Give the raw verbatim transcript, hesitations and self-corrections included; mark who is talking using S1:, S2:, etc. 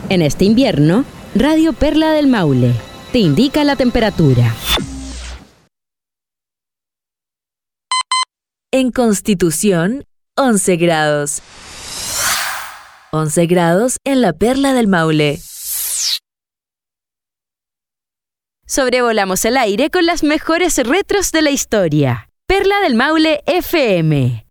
S1: En este invierno, Radio Perla del Maule te indica la temperatura.
S2: En Constitución, once grados. once grados en la Perla del Maule.
S1: Sobrevolamos el aire con las mejores retros de la historia. Perla del Maule F M.